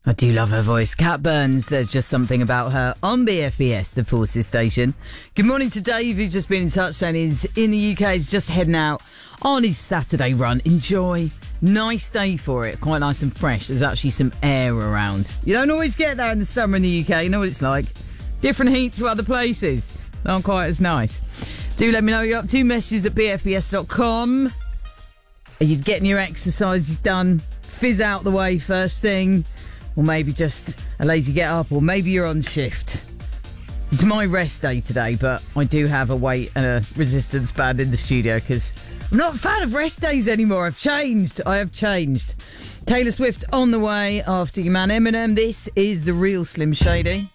I do love her voice. Cat Burns, there's just something about her on BFBS, the Forces station. Good morning to Dave, who's just been in touch saying he's in the UK, he's just heading out on his Saturday run. Enjoy. Nice day for it. Quite nice and fresh. There's actually some air around. You don't always get that in the summer in the UK. You know what it's like. Different heat to other places. Not quite as nice. Do let me know what you're up to. Messages at bfbs.com. Are you getting your exercises done? Fizz out the way first thing. Or maybe just a lazy get up, or maybe you're on shift. It's my rest day today, but I do have a weight and a resistance band in the studio because I'm not a fan of rest days anymore. I have changed. Taylor Swift on the way after your man Eminem. This is the real Slim Shady.